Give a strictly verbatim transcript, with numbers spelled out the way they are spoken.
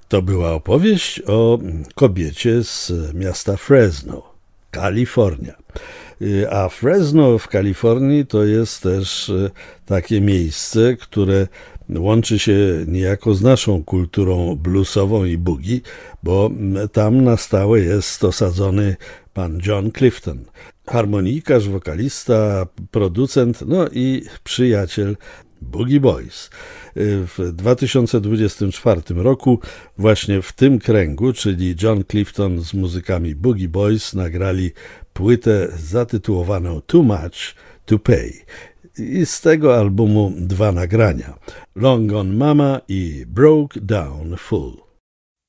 To była opowieść o kobiecie z miasta Fresno, Kalifornia. A Fresno w Kalifornii to jest też takie miejsce, które łączy się niejako z naszą kulturą bluesową i boogie, bo tam na stałe jest osadzony pan John Clifton, harmonikarz, wokalista, producent, no i przyjaciel Boogie Boys. W dwa tysiące dwudziestym czwartym roku właśnie w tym kręgu, czyli John Clifton z muzykami Boogie Boys, nagrali płytę zatytułowaną Too Much to Pay. I z tego albumu dwa nagrania: Long Gone Mama i Broke Down Full.